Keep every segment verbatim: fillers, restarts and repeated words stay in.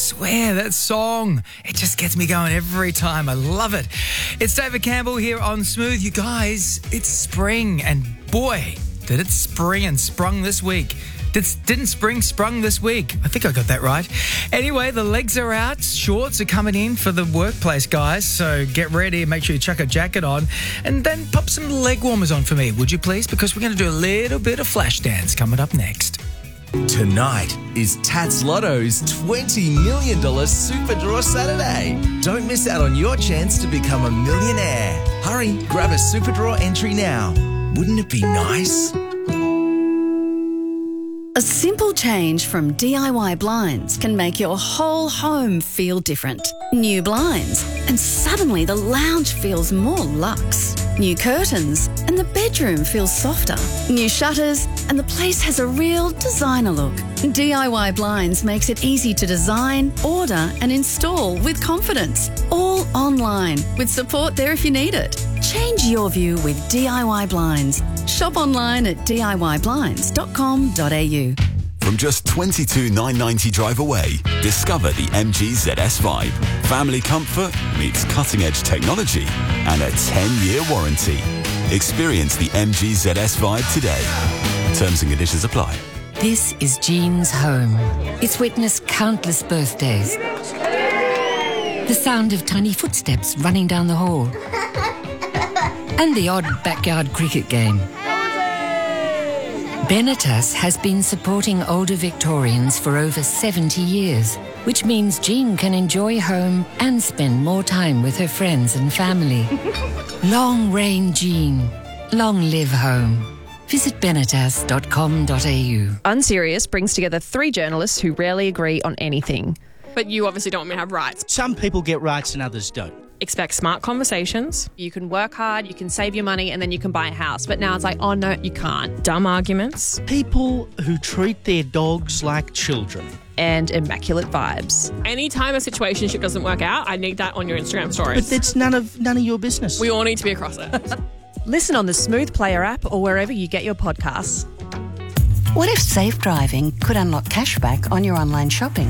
swear, that song, it just gets me going every time. I love it. It's David Campbell here on Smooth. You guys, it's spring, and boy, did it spring and sprung this week. Did, didn't spring sprung this week? I think I got that right. Anyway, the legs are out. Shorts are coming in for the workplace, guys. So get ready. Make sure you chuck a jacket on. And then pop some leg warmers on for me, would you please? Because we're going to do a little bit of flash dance coming up next. Tonight is Tats Lotto's twenty million dollars Super Draw Saturday. Don't miss out on your chance to become a millionaire. Hurry, grab a Super Draw entry now. Wouldn't it be nice? A simple change from D I Y blinds can make your whole home feel different. New blinds, and suddenly the lounge feels more luxe. New curtains, and the bedroom feels softer. New shutters, and the place has a real designer look. D I Y Blinds makes it easy to design, order, and install with confidence. All online, with support there if you need it. Change your view with D I Y Blinds. Shop online at d i y blinds dot com dot a u. From just twenty-two thousand nine hundred ninety drive away, discover the M G Z S Vibe. Family comfort meets cutting-edge technology and a ten-year warranty. Experience the M G Z S Vibe today. Terms and conditions apply. This is Jean's home. It's witnessed countless birthdays. The sound of tiny footsteps running down the hall. And the odd backyard cricket game. Benetas has been supporting older Victorians for over seventy years, which means Jean can enjoy home and spend more time with her friends and family. Long reign Jean. Long live home. Visit benetas dot com dot a u. Unserious brings together three journalists who rarely agree on anything. But you obviously don't want me to have rights. Some people get rights and others don't. Expect smart conversations. You can work hard, you can save your money, and then you can buy a house. But now it's like, oh no, you can't. Dumb arguments. People who treat their dogs like children. And immaculate vibes. Anytime a situationship doesn't work out, I need that on your Instagram stories. But that's none of none of your business. We all need to be across it. Listen on the Smooth Player app or wherever you get your podcasts. What if safe driving could unlock cashback on your online shopping?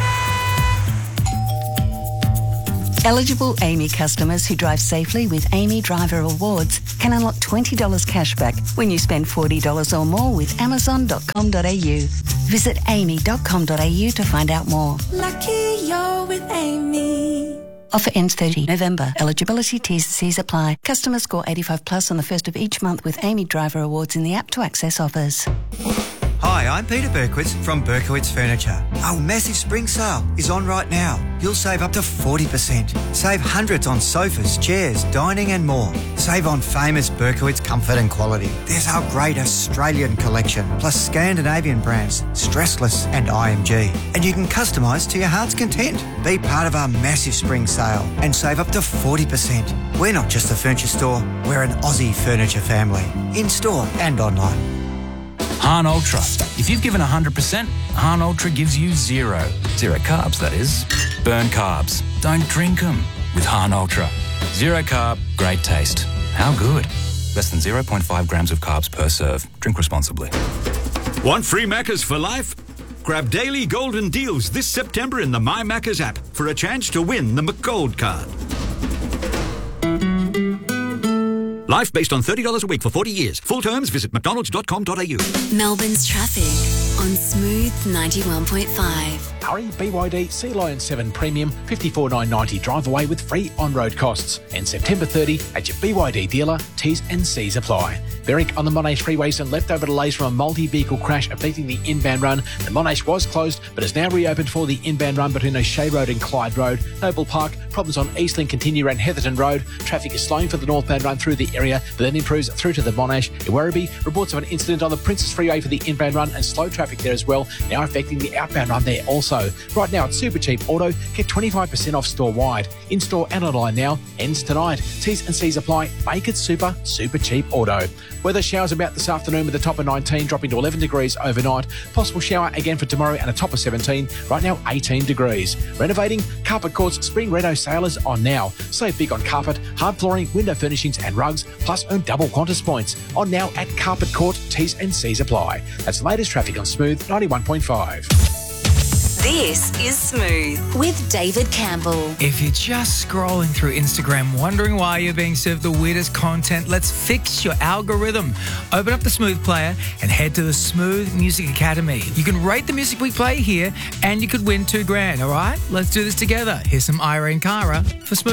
Eligible Amy customers who drive safely with Amy Driver Awards can unlock twenty dollars cashback when you spend forty dollars or more with amazon dot com dot a u. Visit amy dot com dot a u to find out more. Lucky you're with Amy. Offer ends thirtieth of November. Eligibility T's and C's apply. Customers score eighty-five plus on the first of each month with Amy Driver Awards in the app to access offers. Hi, I'm Peter Berkowitz from Berkowitz Furniture. Our massive spring sale is on right now. You'll save up to forty percent. Save hundreds on sofas, chairs, dining and more. Save on famous Berkowitz comfort and quality. There's our great Australian collection, plus Scandinavian brands, Stressless and I M G. And you can customise to your heart's content. Be part of our massive spring sale and save up to forty percent. We're not just a furniture store, we're an Aussie furniture family. In-store and online. Hahn Ultra. If you've given one hundred percent, Hahn Ultra gives you zero. Zero carbs, that is. Burn carbs. Don't drink them with Hahn Ultra. Zero carb, great taste. How good? Less than zero point five grams of carbs per serve. Drink responsibly. Want free Maccas for life? Grab daily golden deals this September in the My Maccas app for a chance to win the McGold card. Life based on thirty dollars a week for forty years. Full terms, visit mcdonalds dot com dot a u. Melbourne's traffic on Smooth ninety-one point five. Hurry, B Y D Sea Lion seven Premium, fifty-four thousand nine hundred ninety drive away with free on-road costs. And September thirtieth at your B Y D dealer, T's and C's apply. Berwick on the Monash freeway, some leftover delays from a multi-vehicle crash affecting the inbound run. The Monash was closed, but is now reopened for the inbound run between O'Shea Road and Clyde Road. Noble Park, problems on Eastlink continue around Heatherton Road. Traffic is slowing for the northbound run through the area, but then improves through to the Monash. In Werribee, reports of an incident on the Princess Freeway for the inbound run and slow traffic there as well, now affecting the outbound run there also. Right now at Super Cheap Auto, get twenty-five percent off store-wide. In-store and online now, ends tonight. T's and C's apply. Make it super, super cheap auto. Weather showers about this afternoon with a top of nineteen, dropping to eleven degrees overnight. Possible shower again for tomorrow and a top of seventeen. Right now, eighteen degrees. Renovating? Carpet Court's Spring Reno sale is on now. Save big on carpet, hard flooring, window furnishings and rugs, plus earn double Qantas points. On now at Carpet Court. T's and C's apply. That's the latest traffic on Smooth ninety-one point five. This is Smooth with David Campbell. If you're just scrolling through Instagram wondering why you're being served the weirdest content, let's fix your algorithm. Open up the Smooth player and head to the Smooth Music Academy. You can rate the music we play here and you could win two grand, all right? Let's do this together. Here's some Irene Cara for Smooth.